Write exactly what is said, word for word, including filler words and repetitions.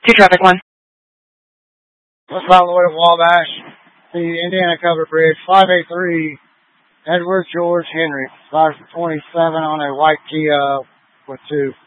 Two traffic one. What's on the way to Wabash, the Indiana Covered Bridge, five eight three, Edward George Henry, five twenty-seven on a white Kia with two.